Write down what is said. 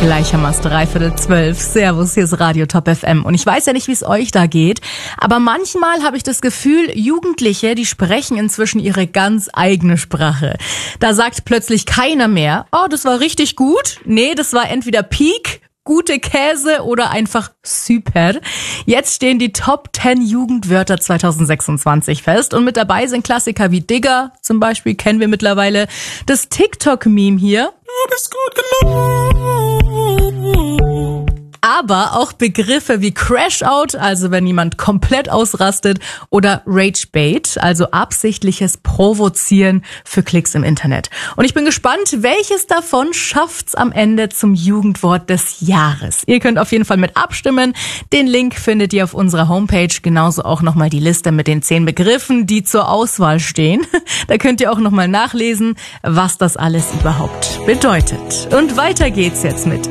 Gleich haben wir es 11:45. Servus, hier ist Radio Top FM. Und ich weiß ja nicht, wie es euch da geht, aber manchmal habe ich das Gefühl, Jugendliche, die sprechen inzwischen ihre ganz eigene Sprache. Da sagt plötzlich keiner mehr, oh, das war richtig gut. Nee, das war entweder Peak, gute Käse oder einfach super. Jetzt stehen die Top 10 Jugendwörter 2026 fest und mit dabei sind Klassiker wie Digger, zum Beispiel kennen wir mittlerweile, das TikTok-Meme hier. Du bist gut genug. Aber auch Begriffe wie Crash-Out, also wenn jemand komplett ausrastet, oder Rage-Bait, also absichtliches Provozieren für Klicks im Internet. Und ich bin gespannt, welches davon schafft's am Ende zum Jugendwort des Jahres. Ihr könnt auf jeden Fall mit abstimmen. Den Link findet ihr auf unserer Homepage, genauso auch nochmal die Liste mit den 10 Begriffen, die zur Auswahl stehen. Da könnt ihr auch nochmal nachlesen, was das alles überhaupt bedeutet. Und weiter geht's jetzt mit